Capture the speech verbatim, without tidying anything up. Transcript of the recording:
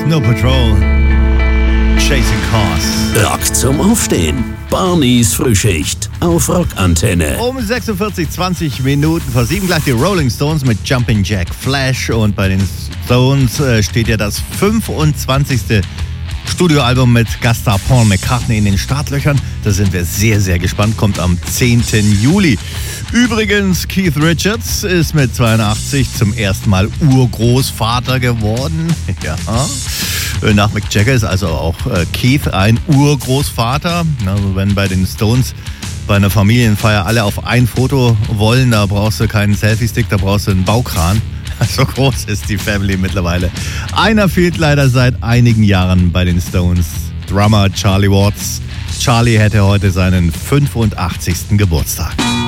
Snow Patrol, Chasing Cars. Rock zum Aufstehen. Barneys Frühschicht auf Rockantenne. Um sechsundvierzig, zwanzig Minuten vor sieben gleich die Rolling Stones mit Jumping Jack Flash. Und bei den Stones äh, steht ja das fünfundzwanzigste Studioalbum mit Gaststar Paul McCartney in den Startlöchern. Da sind wir sehr, sehr gespannt. Kommt am zehnten Juli. Übrigens, Keith Richards ist mit zweiundachtzig zum ersten Mal Urgroßvater geworden. Ja. Nach Mick Jagger ist also auch Keith ein Urgroßvater. Also wenn bei den Stones bei einer Familienfeier alle auf ein Foto wollen, da brauchst du keinen Selfie-Stick, da brauchst du einen Baukran. So groß ist die Family mittlerweile. Einer fehlt leider seit einigen Jahren bei den Stones. Drummer Charlie Watts. Charlie hätte heute seinen fünfundachtzigsten Geburtstag.